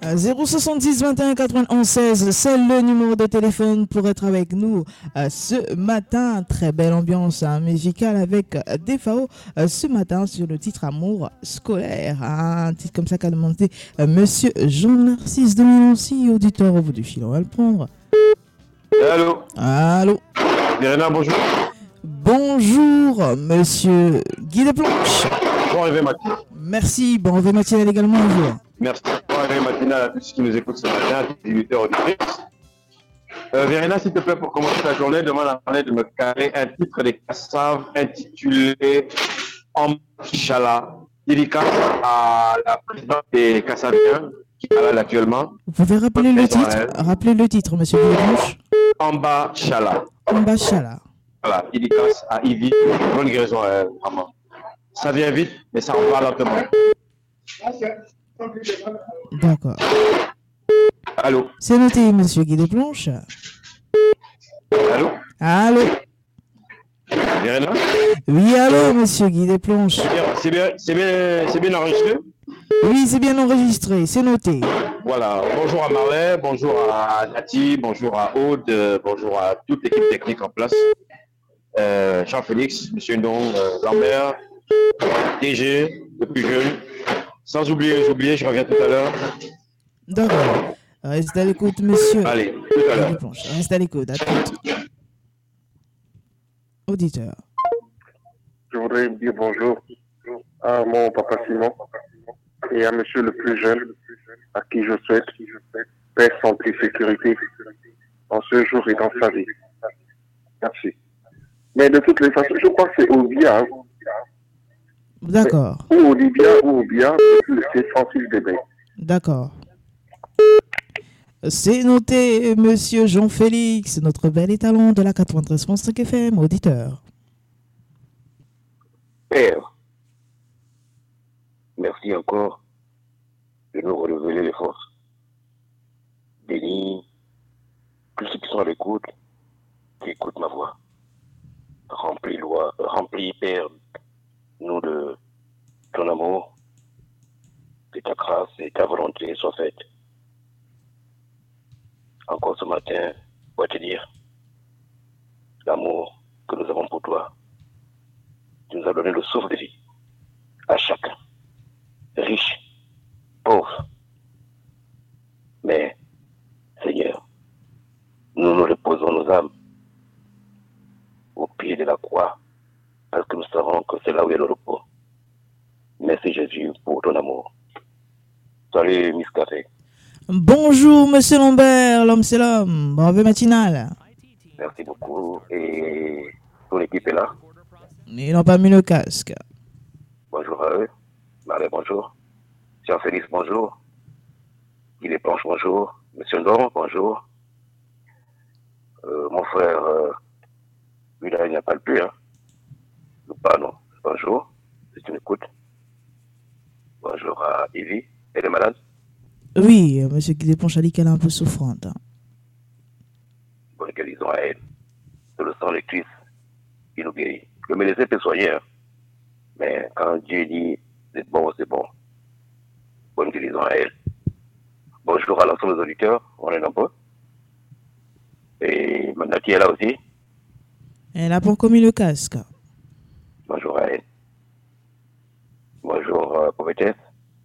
070 21 91 16, c'est le numéro de téléphone pour être avec nous ce matin. Très belle ambiance musicale avec DFAO ce matin sur le titre Amour scolaire. Un titre comme ça qu'a demandé Monsieur Jean-Narcisse de Milancy, auditeur au bout du fil. On va le prendre. Allô. Allô. Verena, bonjour. Bonjour, Monsieur Guy Desplanches. Bon réveil matinal. Merci, bon réveil matinal également à vous. Merci. Bon réveil matinal à tous ceux qui nous écoutent ce matin, 18h auditrices. Verena, s'il te plaît, pour commencer la journée, demande à parler de me caler un titre des Kassav intitulé Amchala, dédicace à la présidente des Kassaviens qui parle actuellement. Vous pouvez rappeler le titre, Monsieur Guy Desplanches. Amchala. Amchala. Voilà, dédicace à Ivy. Bonne guérison, vraiment. Ça vient vite, mais ça en va lentement. D'accord. Allô. C'est noté, Monsieur Guy Desplanches. Allô. Allô. Verena. Oui, allô, Monsieur Guy Desplanches. C'est bien enregistré. Oui, c'est bien enregistré, c'est noté. Voilà, bonjour à Marley, bonjour à Nati, bonjour à Aude, bonjour à toute l'équipe technique en place. Jean-Félix, Monsieur Ndong, Lambert, DG, le plus jeune. Sans oublier, je reviens tout à l'heure. D'accord. Restez à l'écoute, monsieur. Allez, tout à l'heure. Restez à l'écoute, à tout. Auditeur. Je voudrais dire bonjour à mon papa Simon et à monsieur le plus jeune, à qui je souhaite paix, santé, sécurité en ce jour et dans sa vie. Merci. Mais de toutes les façons, je crois que c'est Obia. Hein. D'accord. Ou Obia, c'est Francis Debay. D'accord. C'est noté, monsieur Jean-Félix, notre bel étalon de la 93.5 FM, auditeur. Père, merci encore de nous renouveler les forces. Bénis tous ceux qui sont à l'écoute, qui écoutent ma voix. Remplis, Père, nous de ton amour, que ta grâce et ta volonté soient faites. Encore ce matin, pour te dire l'amour que nous avons pour toi. Tu nous as donné le souffle de vie à chacun, riche, pauvre. Mais, Seigneur, nous nous reposons nos âmes au pied de la croix, parce que nous savons que c'est là où est le repos. Merci Jésus pour ton amour. Salut Miss Café. Bonjour monsieur Lambert, l'homme c'est l'homme, bravo matinal. Merci beaucoup et ton équipe est là. Ils n'ont pas mis le casque. Bonjour à eux. Marie, bonjour. Jean-Félix, bonjour. Guy Desplanches, bonjour. Monsieur Ndong, bonjour. Mon frère, lui là, il n'y a pas le plus, hein. Pas non. Bonjour. Si tu m'écoutes. Bonjour à Ivy. Elle est malade? Oui, monsieur Guy Desplanches a dit qu'elle est un peu souffrante. Bonne guérison à elle. C'est le sang de Christ qui nous guérit. Le médecin peut soigner, hein. Mais quand Dieu dit c'est bon, c'est bon. Bonne guérison à elle. Bonjour à l'ensemble des auditeurs, on est nombreux. Et Nati est là aussi. Elle n'a pas encore mis le casque. Bonjour à elle. Bonjour prophétesse.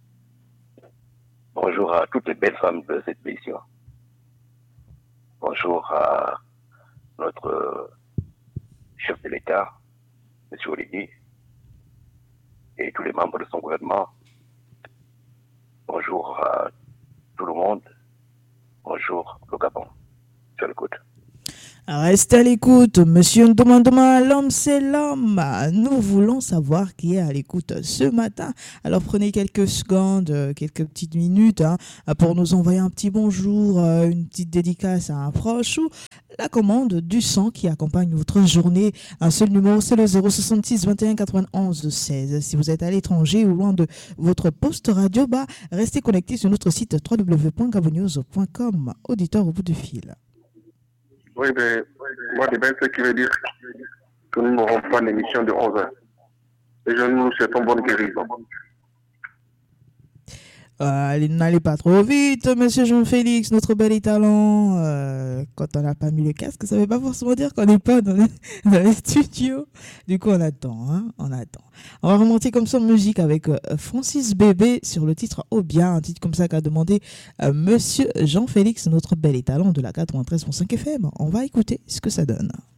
Bonjour à toutes les belles femmes de cette mission. Bonjour à notre chef de l'État, M. Olivier, et tous les membres de son gouvernement. Bonjour à tout le monde. Bonjour le Gabon. Je l'écoute. Restez à l'écoute, monsieur Ndoma, l'homme c'est l'homme. Nous voulons savoir qui est à l'écoute ce matin. Alors prenez quelques secondes, quelques petites minutes pour nous envoyer un petit bonjour, une petite dédicace à un proche ou la commande du son qui accompagne votre journée. Un seul numéro, c'est le 066 21 91 16. Si vous êtes à l'étranger ou loin de votre poste radio, restez connectés sur notre site www.gabonnews.com. Auditeur au bout du fil. Oui, mais moi, ce qui veut dire que nous n'aurons pas l'émission de 11h. Et je nous souhaitons bonne guérison. Allez, n'allez pas trop vite, monsieur Jean-Félix, notre bel et talent. Quand on n'a pas mis le casque, ça ne veut pas forcément dire qu'on n'est pas dans les studios. Du coup, on attend, hein, on attend. On va remonter comme ça en musique avec Francis Bébé sur le titre Oh bien, un titre comme ça qu'a demandé monsieur Jean-Félix, notre bel et talent de la 93.5 FM. On va écouter ce que ça donne.